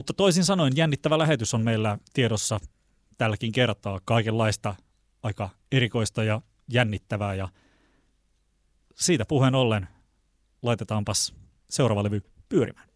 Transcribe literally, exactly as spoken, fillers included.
Mutta toisin sanoen jännittävä lähetys on meillä tiedossa tälläkin kertaa. Kaikenlaista aika erikoista ja jännittävää. Ja siitä puheen ollen laitetaanpas seuraava levy pyörimään.